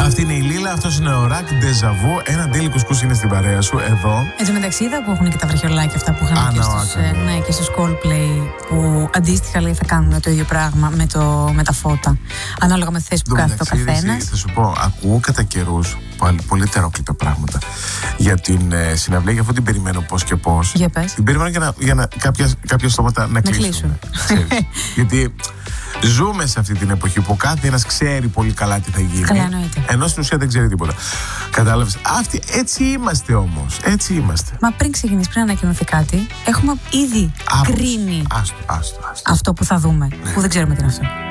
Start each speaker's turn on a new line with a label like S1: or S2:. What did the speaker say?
S1: Αυτή είναι η Λίλα, αυτός είναι ο Ρακ, Ντεζαβού. Ένα τέλειο κουσκούς είναι στην παρέα σου εδώ.
S2: Εν τω μεταξύ είδα που έχουν και τα βραχιολάκια αυτά που είχαν και στους Coldplay, που αντίστοιχα λέει θα κάνουν το ίδιο πράγμα με τα φώτα. Ανάλογα με τη θέση που κάθεται ο καθένας.
S1: Θα σου πω, ακούω κατά καιρούς πολύ τερόκλητα πράγματα για την συναυλία, για αυτό την περιμένω πώς και πώς.
S2: Για πες.
S1: Την περιμένω για να κάποια στόματα να κλείσουν. Γιατί ζούμε σε αυτή την εποχή που κάθε ένας ξέρει πολύ καλά τι θα γίνει.
S2: Καλά, εννοείται.
S1: Ενώ στην ουσία δεν ξέρει τίποτα. Κατάλαβες. Έτσι είμαστε όμως. Έτσι είμαστε.
S2: Μα πριν ξεκινήσει, πριν ανακοινωθεί κάτι, έχουμε ήδη κρίνει
S1: Άστο.
S2: αυτό που θα δούμε. Που δεν ξέρουμε τι είναι αυτό.